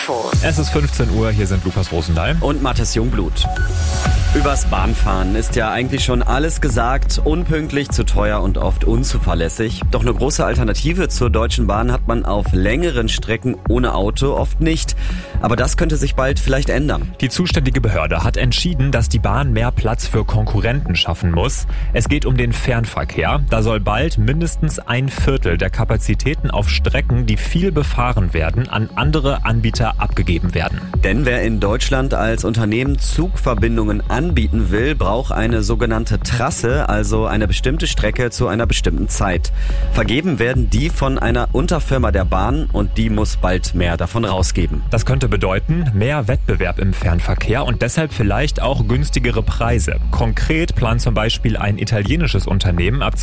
Infos. Es ist 15 Uhr, hier sind Lukas Rosendahl und Mathis Jungblut. Übers Bahnfahren ist ja eigentlich schon alles gesagt, unpünktlich, zu teuer und oft unzuverlässig. Doch eine große Alternative zur Deutschen Bahn hat man auf längeren Strecken ohne Auto oft nicht. Aber das könnte sich bald vielleicht ändern. Die zuständige Behörde hat entschieden, dass die Bahn mehr Platz für Konkurrenten schaffen muss. Es geht um den Fernverkehr. Da soll bald mindestens 1/4 der Kapazitäten auf Strecken, die viel befahren werden, an andere Anbieter abgegeben werden. Denn wer in Deutschland als Unternehmen Zugverbindungen anbieten will, braucht eine sogenannte Trasse, also eine bestimmte Strecke zu einer bestimmten Zeit. Vergeben werden die von einer Unterfirma der Bahn und die muss bald mehr davon rausgeben. Das könnte bedeuten, mehr Wettbewerb im Fernverkehr und deshalb vielleicht auch günstigere Preise. Konkret plant zum Beispiel ein italienisches Unternehmen ab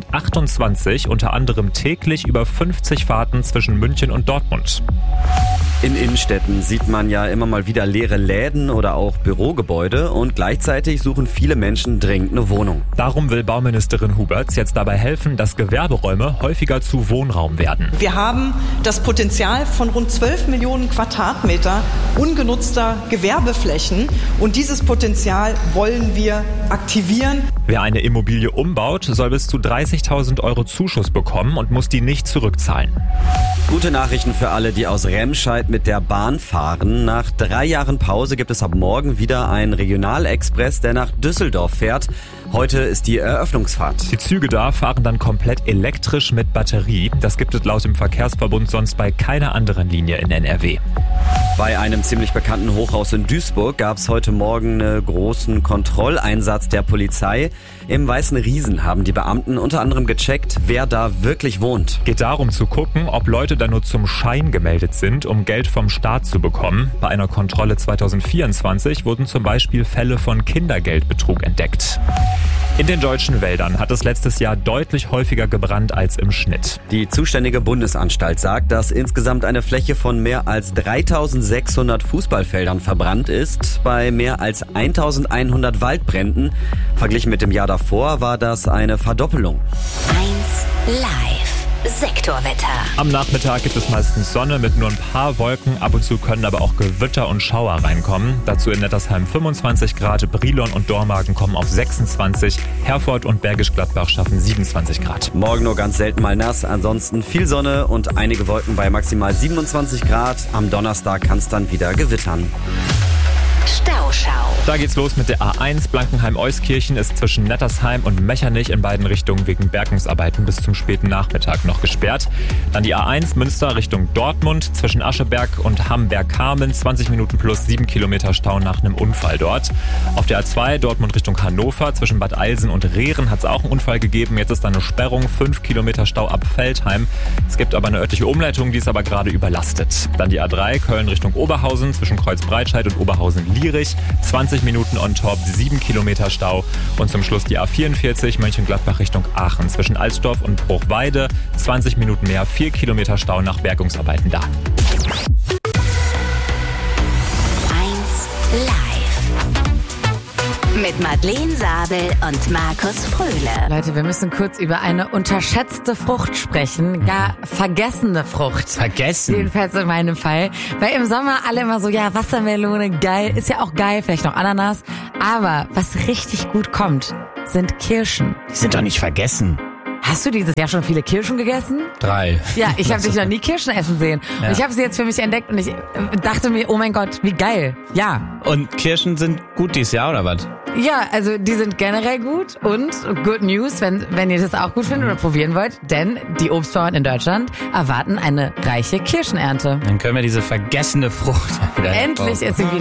2028 unter anderem täglich über 50 Fahrten zwischen München und Dortmund. In Innenstädten sieht man ja immer mal wieder leere Läden oder auch Bürogebäude und gleichzeitig suchen viele Menschen dringend eine Wohnung. Darum will Bauministerin Huberts jetzt dabei helfen, dass Gewerberäume häufiger zu Wohnraum werden. Wir haben das Potenzial von rund 12 Millionen Quadratmeter ungenutzter Gewerbeflächen und dieses Potenzial wollen wir aktivieren. Wer eine Immobilie umbaut, soll bis zu 30.000 € Zuschuss bekommen und muss die nicht zurückzahlen. Gute Nachrichten für alle, die aus Remscheid mit der Bahn fahren. Nach 3 Jahren Pause gibt es ab morgen wieder einen Regionalexpress, der nach Düsseldorf fährt. Heute ist die Eröffnungsfahrt. Die Züge da fahren dann komplett elektrisch mit Batterie. Das gibt es laut dem Verkehrsverbund sonst bei keiner anderen Linie in NRW. Bei einem ziemlich bekannten Hochhaus in Duisburg gab es heute Morgen einen großen Kontrolleinsatz der Polizei. Im Weißen Riesen haben die Beamten unter anderem gecheckt, wer da wirklich wohnt. Geht darum zu gucken, ob Leute da nur zum Schein gemeldet sind, um Geld vom Staat zu bekommen. Bei einer Kontrolle 2024 wurden zum Beispiel Fälle von Kindergeldbetrug entdeckt. In den deutschen Wäldern hat es letztes Jahr deutlich häufiger gebrannt als im Schnitt. Die zuständige Bundesanstalt sagt, dass insgesamt eine Fläche von mehr als 3.600 Fußballfeldern verbrannt ist. Bei mehr als 1.100 Waldbränden, verglichen mit dem Jahr davor, war das eine Verdoppelung. 1 Live. Sektorwetter. Am Nachmittag gibt es meistens Sonne mit nur ein paar Wolken. Ab und zu können aber auch Gewitter und Schauer reinkommen. Dazu in Nettersheim 25 Grad, Brilon und Dormagen kommen auf 26, Herford und Bergisch Gladbach schaffen 27 Grad. Morgen nur ganz selten mal nass, ansonsten viel Sonne und einige Wolken bei maximal 27 Grad. Am Donnerstag kann es dann wieder gewittern. Stauschau. Da geht's los mit der A1. Blankenheim-Euskirchen ist zwischen Nettersheim und Mechernich in beiden Richtungen wegen Bergungsarbeiten bis zum späten Nachmittag noch gesperrt. Dann die A1 Münster Richtung Dortmund zwischen Ascheberg und Hamberg-Kamen. 20 Minuten plus 7 Kilometer Stau nach einem Unfall dort. Auf der A2 Dortmund Richtung Hannover zwischen Bad Eilsen und Rehren hat es auch einen Unfall gegeben. Jetzt ist da eine Sperrung, 5 Kilometer Stau ab Veltheim. Es gibt aber eine örtliche Umleitung, die ist aber gerade überlastet. Dann die A3 Köln Richtung Oberhausen zwischen Kreuzbreitscheid und Oberhausen-Lierich. 20 Minuten on top, 7 Kilometer Stau. Und zum Schluss die A44 Mönchengladbach Richtung Aachen zwischen Alsdorf und Bruchweide. 20 Minuten mehr, 4 Kilometer Stau nach Bergungsarbeiten da. 1 Live. Mit Madeleine Sabel und Markus Fröhle. Leute, wir müssen kurz über eine unterschätzte Frucht sprechen. Ja, vergessene Frucht. Vergessen? Jedenfalls in meinem Fall. Weil im Sommer alle immer so, ja, Wassermelone, geil. Ist ja auch geil, vielleicht noch Ananas. Aber was richtig gut kommt, sind Kirschen. Die sind doch nicht vergessen. Hast du dieses Jahr schon viele Kirschen gegessen? 3. Ja, ich habe dich noch nie Kirschen essen sehen. Ja. Und ich habe sie jetzt für mich entdeckt und ich dachte mir, oh mein Gott, wie geil. Ja. Und Kirschen sind gut dieses Jahr, oder was? Ja, also die sind generell gut und good news, wenn ihr das auch gut findet oder probieren wollt, denn die Obstbauern in Deutschland erwarten eine reiche Kirschenernte. Dann können wir diese vergessene Frucht wieder Endlich ist sie wieder